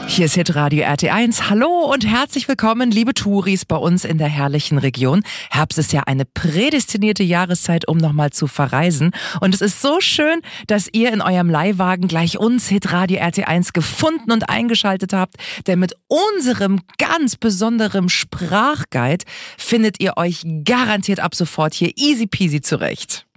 Hier ist Hitradio RT1. Hallo und herzlich willkommen, liebe Touris, bei uns in der herrlichen Region. Herbst ist ja eine prädestinierte Jahreszeit, um nochmal zu verreisen. Und es ist so schön, dass ihr in eurem Leihwagen gleich uns, Hitradio RT1, gefunden und eingeschaltet habt. Denn mit unserem ganz besonderen Sprachguide findet ihr euch garantiert ab sofort hier easy peasy zurecht.